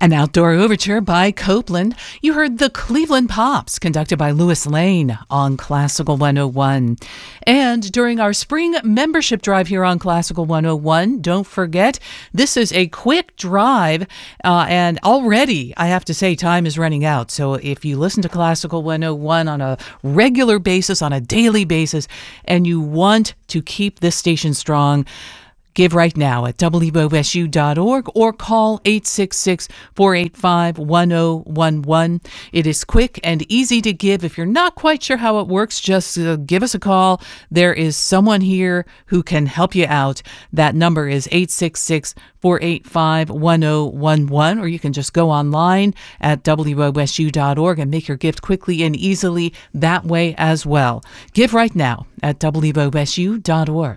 An outdoor overture by Copeland. You heard the Cleveland Pops, conducted by Louis Lane on Classical 101. And during our spring membership drive here on Classical 101, don't forget, this is a quick drive, and already, I have to say, time is running out. So if you listen to Classical 101 on a regular basis, on a daily basis, and you want to keep this station strong, give right now at WOSU.org or call 866-485-1011. It is quick and easy to give. If you're not quite sure how it works, just give us a call. There is someone here who can help you out. That number is 866-485-1011, or you can just go online at WOSU.org and make your gift quickly and easily that way as well. Give right now at WOSU.org.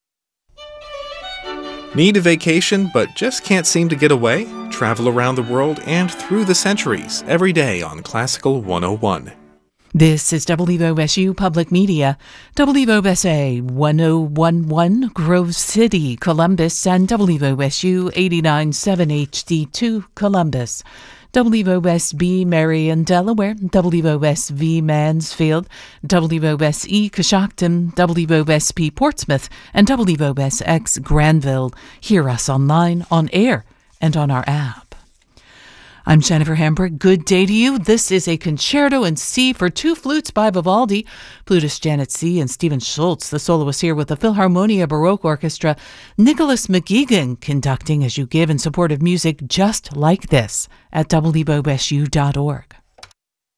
Need a vacation but just can't seem to get away? Travel around the world and through the centuries every day on Classical 101. This is WOSU Public Media, WOSA 1011 Grove City, Columbus, and WOSU 89.7 HD2 Columbus. WOSB Marion, Delaware, WOSV Mansfield, WOSE Coshocton, WOSP Portsmouth, and WOSX Granville. Hear us online, on air, and on our app. I'm Jennifer Hambrick. Good day to you. This is a concerto in C for two flutes by Vivaldi, flutist Janet C. and Stephen Schultz, the soloist here with the Philharmonia Baroque Orchestra, Nicholas McGeegan conducting as you give in support of music just like this at WOSU.org.